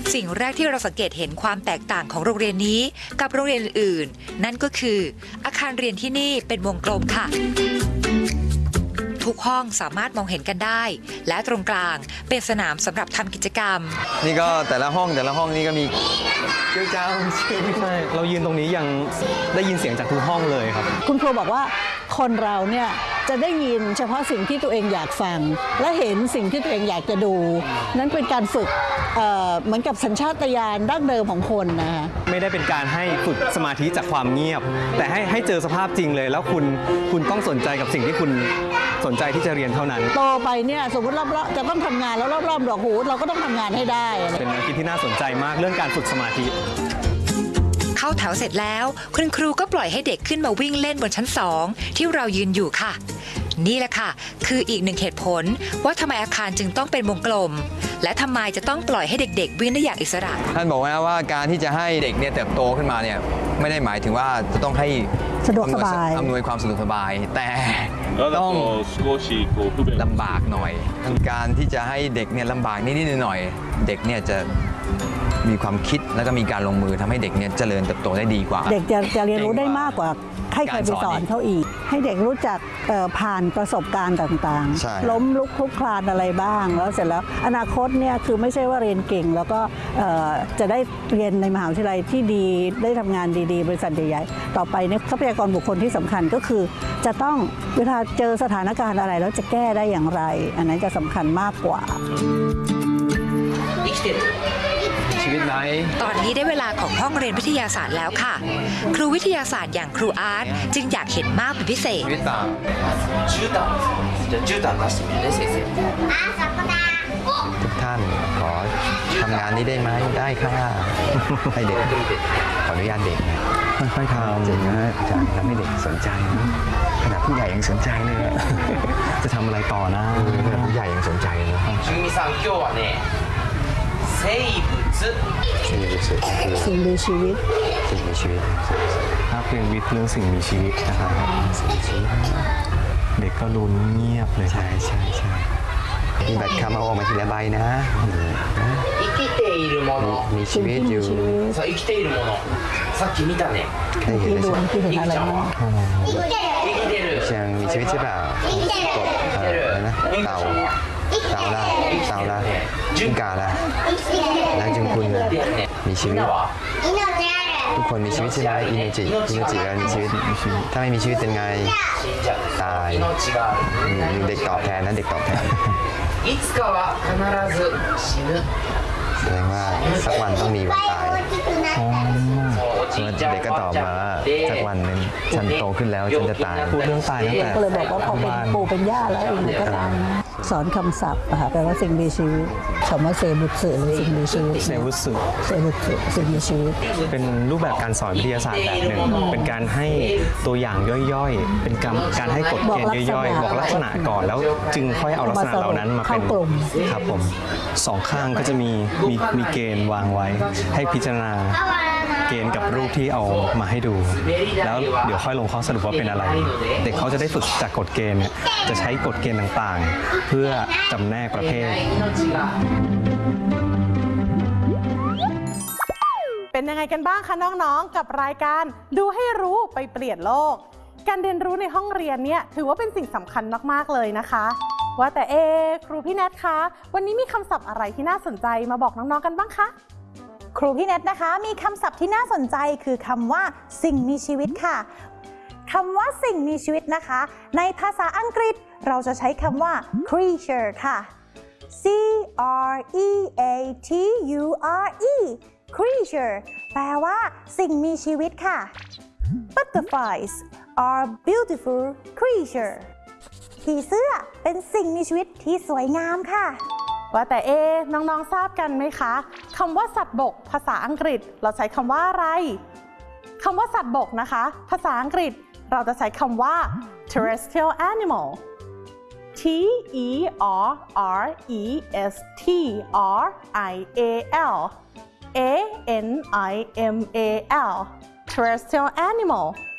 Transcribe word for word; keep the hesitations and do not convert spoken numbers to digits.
สิ่งแรกที่เราสังเกตเห็นความแตกต่างของโรงเรียนนี้กับโรงเรียนอื่นๆนั่นก็คืออาคารเรียนที่นี่เป็นวงกลมค่ะทุกห้องสามารถมองเห็นกันได้และตรงกลางเป็นสนามสำหรับทำกิจกรรมนี่ก็แต่ละห้องแต่ละห้องนี่ก็มีเจ้าเจ้าใช่เรายืนตรงนี้ยังได้ยินเสียงจากทุกห้องเลยครับคุณครูบอกว่าคนเราเนี่ยจะได้ยินเฉพาะสิ่งที่ตัวเองอยากฟังและเห็นสิ่งที่ตัวเองอยากจะดูนั้นเป็นการฝึก เอ่อ เหมือนกับสัญชาตญาณดั้งเดิมของคนนะไม่ได้เป็นการให้ฝึกสมาธิจากความเงียบแต่ให้ให้เจอสภาพจริงเลยแล้วคุณคุณต้องสนใจกับสิ่งที่คุณสนใจที่จะเรียนเท่านั้นโตไปเนี่ยสมมติรอบๆจะต้องทำงานแล้วรอบๆดอกหูเราก็ต้องทำงานให้ได้เป็นแนวคิดที่น่าสนใจมากเรื่องการฝึกสมาธิเข้าแถวเสร็จแล้วคุณครูก็ปล่อยให้เด็กขึ้นมาวิ่งเล่นบนชั้นสองที่เรายืนอยู่ค่ะนี่แหละค่ะคืออีกหนึ่งเหตุผลว่าทำไมอาคารจึงต้องเป็นวงกลมและทำไมจะต้องปล่อยให้เด็กๆวิ่งได้อย่างอิสระท่านบอกว่าว่าการที่จะให้เด็กเนี่ยเติบโตขึ้นมาเนี่ยไม่ได้หมายถึงว่าจะต้องให้สะดวกสบายอำนวยความสะดวกสบายแต่ต้องลำบากหน่อยการที่จะให้เด็กเนี่ยลำบากนิดๆหน่อยๆเด็กเนี่ยจะมีความคิดแล้วก็มีการลงมือทำให้เด็กเนี่ยเจริญเติบโตได้ดีกว่าเด็กจะจะเรียนรู้ได้มากกว่าให้ใครไปสอนเขาอีกให้เด็กรู้จักผ่านประสบการณ์ต่างๆล้มลุกคลุกคลานอะไรบ้างแล้วเสร็จแล้วอนาคตเนี่ยคือไม่ใช่ว่าเรียนเก่งแล้วก็จะได้เรียนในมหาวิทยาลัยที่ดีได้ทำงานดีๆบริษัทใหญ่ๆต่อไปเนี่ยทรัพยากรบุคคลที่สำคัญก็คือจะต้องเวลาเจอสถานการณ์อะไรแล้วจะแก้ได้อย่างไรอันนั้นจะสำคัญมากกว่าชีวิตไหนตอนนี้ได้เวลาของห้องเรียนวิทยาศาสตร์แล้วค่ะครูวิทยาศาสตร์อย่างครูอาร์ตจึงอยากเห็นมากเป็นพิเศษชีวิตต่างทุกท่านขอทำงานนี้ได้ไหมได้ค่ะให้เด็กขออนุญาตเด็กค่อยๆทำเจ๋งนะอาจารย์ทำให้เด็กสนใจขนาดผู้ใหญ่ยังสนใจเลยจะทำอะไรต่อนะขนาดผู้ใหญ่ยังสนใจเลยสิ่งมีชีวิตสิ่งมีชีวิตถ้าเป็นวิทย์เรื่องสิ่งมีชีวิตนะครับเด็กก็ลุ้นเงียบเลยใช่ใช่ใช่มีบัตรคำเอาออกมาทีละใบนะมีชีวิตอยู่ได้เห็นเลยใช่ไหมยังมีชีวิตใช่เปล่ากบอะไรนะเต่าเต่าละเต่าละจิ้งก่าละแล้วจุงคุณนะมีชีวิตทุกคนมีชีวิตใช่ไหมอินโนจิอินโนจิแล้วมีชีวิตถ้าไม่มีชีวิตเป็นไงตายเด็กตอบแทนนะเด็กตอบแทนแสดงว่าสักวันต้องมีวันตายเด็กก็ตอบมาสักวันหนึ่งฉันโตขึ้นแล้วฉันจะตายพูดเรื่องตายตั้งแต่ก็เลยบอกว่าพอเป็นปู่เป็นย่าแล้วเองก็ตายสอนคำศัพท์ค่ะแปลว่าสิ่งมีชีวิตคำว่าเซบุสึหรือสิ่งมีชีวิตเซบุสึเซบุสึสิ่งมีชีวิตเป็นรูปแบบการสอนวิทยาศาสตร์แบบหนึ่งเป็นการให้ตัวอย่างย่อยๆเป็นการการให้กฎเกณฑ์ย่อยๆบอกลักษณะก่อนแล้วจึงค่อยเอาลักษณะเหล่านั้นมาเป็นครับผมสองข้างก็จะมีมีมีเกณฑ์วางไว้ให้พิจารณาเกณฑ์กับรูปที่เอามาให้ดูแล้วเดี๋ยวค่อยลงข้อสรุปว่าเป็นอะไรเด็กเขาจะได้ฝึกจากกฎเกณฑ์เนี่ยจะใช้กฎเกณฑ์ต่างๆเพื่อจำแนกประเภทเป็นยังไงกันบ้างคะน้องๆกับรายการดูให้รู้ไปเปลี่ยนโลกการเรียนรู้ในห้องเรียนเนี่ยถือว่าเป็นสิ่งสำคัญมากๆเลยนะคะว่าแต่เอครูพี่แนทคะวันนี้มีคำศัพท์อะไรที่น่าสนใจมาบอกน้องๆกันบ้างคะครูพี่แนทนะคะมีคำศัพท์ที่น่าสนใจคือคำว่าสิ่งมีชีวิตค่ะคำว่าสิ่งมีชีวิตนะคะในภาษาอังกฤษเราจะใช้คำว่า creature ค่ะ C R E A T U R E creature แปลว่าสิ่งมีชีวิตค่ะ Butterflies are beautiful creature ผีเสื้อเป็นสิ่งมีชีวิตที่สวยงามค่ะว่าแต่เอน้องๆทราบกันไหมคะคำว่าสัตว์บกภาษาอังกฤษเราใช้คำว่าอะไรคำว่าสัตว์บกนะคะภาษาอังกฤษเราจะใช้คำว่า terrestrial animal T E R R E S T R I A L A N I M A L terrestrial animal